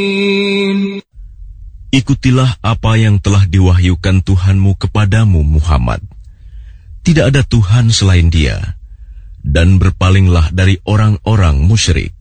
Ikutilah apa yang telah diwahyukan Tuhanmu kepadamu, Muhammad. Tidak ada Tuhan selain Dia, dan berpalinglah dari orang-orang musyrik.